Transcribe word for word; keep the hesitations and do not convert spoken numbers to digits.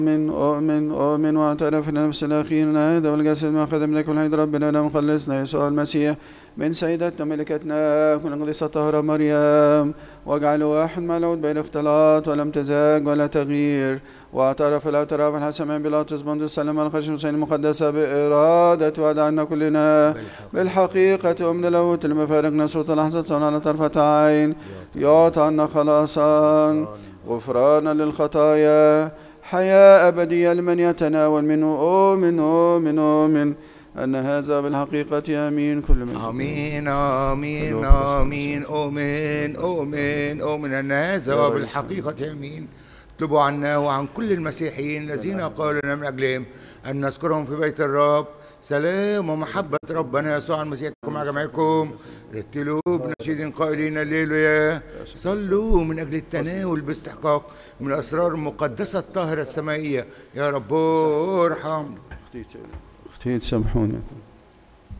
من أؤمن أؤمن واعترف لنفس الأخير هذا والجسد ما خدم لك الحيد ربنا لا مخلصنا يسوع المسيح من سيدتنا ملكتنا من قديسة طهرة مريم واجعل واحد مولود بين اختلاط ولا امتزاج ولا تغيير واعترف الاعتراف الحسن من بيلاطس بندس سلم الخشم حسين المقدسة بإرادة وعدنا كلنا بالحقيقة ومن لاهوت المفارقنا صوت لحظة على طرفة عين يعطى عنا خلاصا غفرانا للخطايا حياة أبدية لمن يتناول منه أؤمن أؤمن أؤمن أن هذا بالحقيقة آمين كل من آمين آمين آمين أؤمن أؤمن أؤمن أن هذا بالحقيقة آمين. اطلبوا عنا وعن كل المسيحيين الذين قالوا لنا من أجلهم أن نذكرهم في بيت الرب. سلام ومحبة ربنا يسوع المسيح تكون مع جميعكم. رتلوا بنشيد قائلين الليلويا. صلوا من أجل التناول باستحقاق من الأسرار المقدسة الطاهرة السمائية. يا رب ارحم. اختي تسامحوني.